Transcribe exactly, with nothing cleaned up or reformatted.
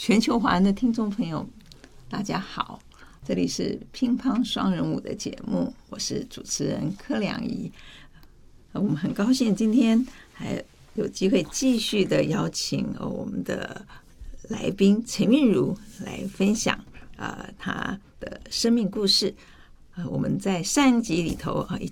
全球华人的听众朋友，大家好，这里是乒乓双人舞的节目，我是主持人柯良仪。我们很高兴今天还有机会继续的邀请我们的来宾陈韵如来分享呃她的生命故事。呃，我们在上一集里头啊已